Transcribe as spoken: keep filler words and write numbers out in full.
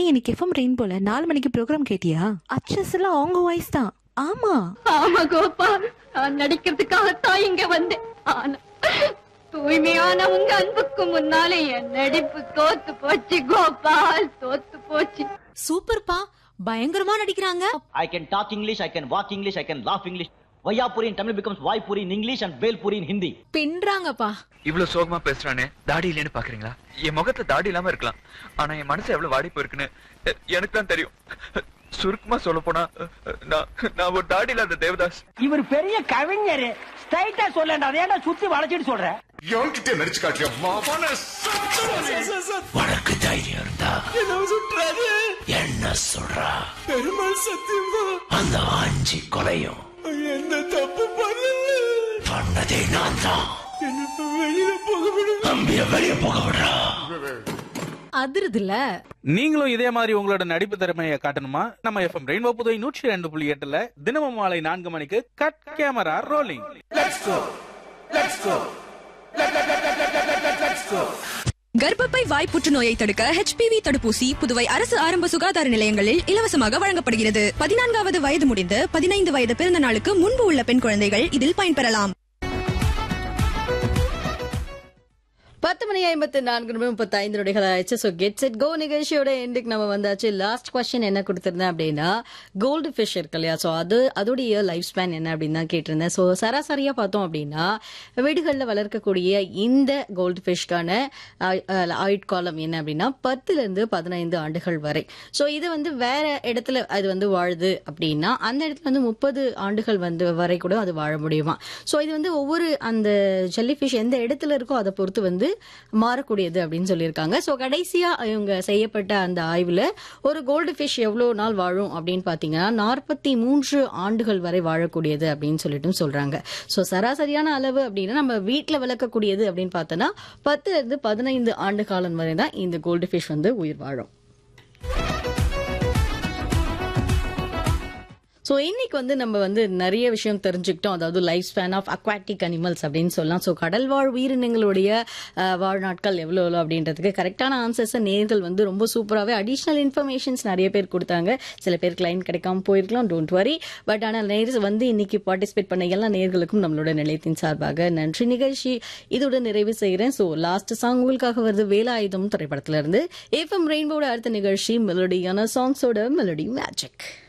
இன்னைக்கு FM rain போல நாலு மணிக்கு ப்ரோக்ராம் கேட்டியா? அச்சஸ் எல்லாம் அவங்க வாய்ஸ் தான். ஆமா ஆமா கோபா, நான் நடிக்கிறதுக்காகத்தான் இங்க வந்தேன். ஆனா தூய்மையான உங்க அன்புக்கு முன்னாலே என் நடிப்பு தோத்து போச்சு கோபால், தோத்து போச்சு. சூப்பர்ப்பா, பயங்கரமா நடிக்கிறாங்க. I can talk English, I can walk English, I can laugh English. Vayapuri in Tamil becomes Vaipuri in English and Velpuri in Hindi. பின்றாங்கப்பா. இவ்வளவு சோகமா பேசுறானே, தாடி இல்லைன்னு பாக்குறீங்களா? என் முகத்துல தாடி இல்லாம இருக்கலாம், ஆனா என் மனசு எவ்வளவு வாடி போயிருக்குன்னு எனக்கு தான் தெரியும். சுருக்கமா சொல்ல போனா நான் நான் ஒரு தாடி இல்லாத தேவதாஸ். இவர் பெரிய கவிஞர், ஸ்ட்ரைட்டா சொல்லண்டா, ஏன்டா சுத்தி வளைச்சிட்டு சொல்ற? எவன்கிட்ட நடிச்சு காட்டியா மாமான? உனக்கு தைரியம் இருந்தா என்ன சுற்றாரு, என்ன சொல்றா? பெருமாள் சத்தியமா அந்த ஆஞ்சி கொலையும் எந்த தப்பு பண்ணல, பண்ணதே நான் தான். வெளியில போக விடு, தம்பிய வெளிய போக விடுறா. அதிருதுல. நீங்களும் இதே மாதிரி உங்களோட நடிப்பு திறமையை காட்டணுமா? நம்ம எஃப்எம் ரெயின்போ புதுவை நூற்றி ரெண்டு புள்ளி எட்டுல தினமும் மாலை நான்கு மணிக்கு cut camera rolling. Let's go let's go let's go. கர்ப்பப்பை வாய் புற்றுநோயை தடுக்க ஹெச்பிவி தடுப்பூசி புதுவை அரசு ஆரம்ப சுகாதார நிலையங்களில் இலவசமாக வழங்கப்படுகிறது. பதினான்காவது வயது முடிந்து பதினைந்து வயது பிறந்த நாளுக்கு முன்பு உள்ள பெண் குழந்தைகள் இதில் பயன்பெறலாம். பத்து மணி ஐம்பத்தி நான்கு நிமிடம் முப்பத்தி ஐந்து நொடிகள் ஆயிடுச்சு. ஸோ கெட் செட் கோ நிகழ்ச்சியோட எண்டுக்கு நம்ம வந்தாச்சு. லாஸ்ட் கொஸ்டின் என்ன கொடுத்திருந்தேன் அப்படின்னா, கோல்டு ஃபிஷ் இருக்கு இல்லையா, ஸோ அது அதோடைய லைஃப் ஸ்பேன் என்ன அப்படின்னு தான் கேட்டிருந்தேன். ஸோ சராசரியா பார்த்தோம் அப்படின்னா வீடுகளில் வளர்க்கக்கூடிய இந்த கோல்டு ஃபிஷ்கான ஆயுட்காலம் என்ன அப்படின்னா பத்துல இருந்து பதினைந்து ஆண்டுகள் வரை. ஸோ இது வந்து வேற இடத்துல அது வந்து வாழுது அப்படின்னா அந்த இடத்துல வந்து முப்பது ஆண்டுகள் வந்து வரை கூட அது வாழ முடியுமா. ஸோ இது வந்து ஒவ்வொரு அந்த ஜெல்லி ஃபிஷ் எந்த இடத்துல இருக்கோ அதை பொறுத்து வந்து மாறக்கூடியது அப்படின்னு சொல்லியிருக்காங்க. சோ கடைசியா இவங்க செய்யப்பட்ட அந்த ஆய்வுல ஒரு கோல்டு ஃபிஷ் எவ்வளவு நாள் வாழும் அப்படின்னு பாத்தீங்கன்னா நாற்பத்தி மூன்று ஆண்டுகள் வரை வாழக்கூடியது அப்படின்னு சொல்லிட்டு சொல்றாங்க. சோ சராசரியான அளவு அப்படின்னா நம்ம வீட்டுல வளர்க்கக்கூடியது அப்படின்னு பார்த்தோம்னா பத்துல இருந்து பதினைந்து ஆண்டு காலம் வரை தான் இந்த கோல்டு ஃபிஷ் வந்து உயிர் வாழும். ஸோ இன்னைக்கு வந்து நம்ம வந்து நிறைய விஷயம் தெரிஞ்சுக்கிட்டோம். அதாவது life span of aquatic animals அப்படின்னு சொல்லலாம். ஸோ கடல் வாழ் உயிரினங்களுடைய வாழ்நாட்கள் எவ்வளோ எவ்வளோ அப்படின்றதுக்கு கரெக்டான ஆன்சர்ஸை நேர்கள் வந்து ரொம்ப சூப்பராகவே அடிஷ்னல் இன்ஃபர்மேஷன்ஸ் நிறைய பேர் கொடுத்தாங்க. சில பேருக்கு லைன் கிடைக்காம போயிருக்கலாம், டோன்ட் வரி. பட் ஆனால் நேர் வந்து இன்னைக்கு பார்ட்டிசிபேட் பண்ண எல்லா நேர்களுக்கும் நம்மளோட நிலையத்தின் சார்பாக நன்றி. நிகழ்ச்சி இதோட நிறைவு செய்கிறேன். ஸோ லாஸ்ட் சாங் உங்களுக்காக வருது வேலாயுதம் திரைப்படத்திலிருந்து. எஃப்எம் ரெயின்போட அடுத்த நிகழ்ச்சி மெலடியான சாங்ஸோட மெலடி மேஜிக்.